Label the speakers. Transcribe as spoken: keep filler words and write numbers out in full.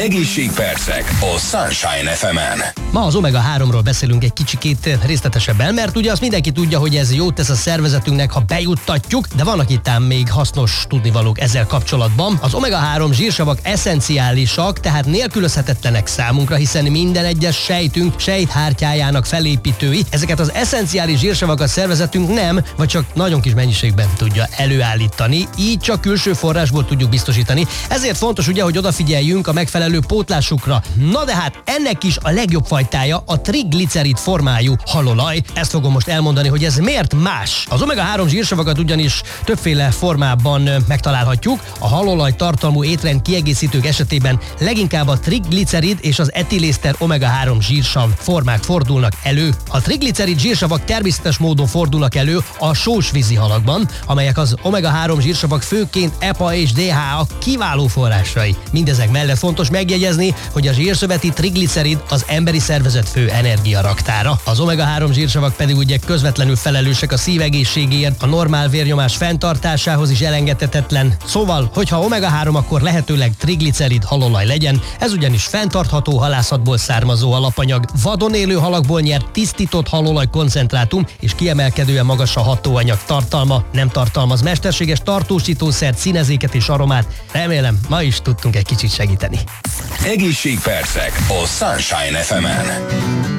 Speaker 1: Egészségpercek a Sunshine ef emen.
Speaker 2: Ma az omega háromról beszélünk egy kicsikét részletesebben, mert ugye azt mindenki tudja, hogy ez jót tesz a szervezetünknek, ha bejuttatjuk, de vannak itt ám még hasznos tudnivalók ezzel kapcsolatban. Az omega három zsírsavak esszenciálisak, tehát nélkülözhetetlenek számunkra, hiszen minden egyes sejtünk sejthártyájának felépítői. Ezeket az esszenciális zsírsavakat szervezetünk nem, vagy csak nagyon kis mennyiségben tudja előállítani, így csak külső forrásból tudjuk biztosítani. Ezért fontos ugye, hogy odafigyeljünk a megfelelő pótlásukra. Na de hát ennek is a legjobb fajtája a triglicerid formájú halolaj. Ezt fogom most elmondani, hogy ez miért más. Az omega három zsírsavakat ugyanis többféle formában megtalálhatjuk. A halolaj tartalmú étrend kiegészítők esetében leginkább a triglicerid és az etilészter omega három zsírsav formák fordulnak elő. A triglicerid zsírsavak természetes módon fordulnak elő a sósvízi halakban, amelyek az omega három zsírsavak főként E P A és D H A kiváló forrásai. Mindezek mellett fontos megjegyezni, hogy a zsírszöveti triglicerid az emberi szervezet fő energiaraktára. Az omega három zsírsavak pedig ugye közvetlenül felelősek a szívegészségért, a normál vérnyomás fenntartásához is elengedhetetlen. Szóval, hogyha omega három, akkor lehetőleg triglicerid halolaj legyen, ez ugyanis fenntartható halászatból származó alapanyag, vadon élő halakból nyert tisztított halolaj koncentrátum és kiemelkedően magas a hatóanyag tartalma, nem tartalmaz mesterséges tartósítószert, színezéket és aromát. Remélem, ma is tudtunk egy kicsit segíteni.
Speaker 1: Egészségpercek a Sunshine ef emen.